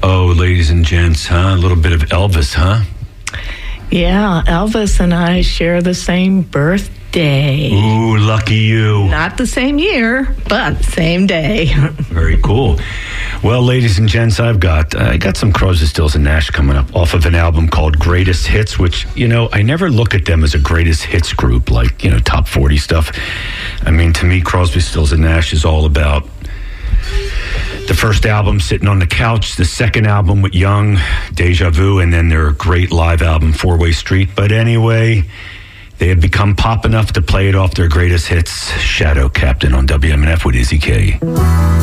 Oh, ladies and gents, huh? A little bit of Elvis, huh? Yeah, Elvis and I share the same birthday. Ooh, lucky you. Not the same year, but same day. Very cool. Well, ladies and gents, I got some Crosby, Stills, and Nash coming up off of an album called Greatest Hits, which, I never look at them as a greatest hits group, like, top 40 stuff. I mean, to me, Crosby, Stills, and Nash is all about the first album, Sitting on the Couch, the second album with Young, Deja Vu, and then their great live album, Four-Way Street. But anyway, they had become pop enough to play it off their greatest hits, Shadow Captain on WMNF with Izzy K.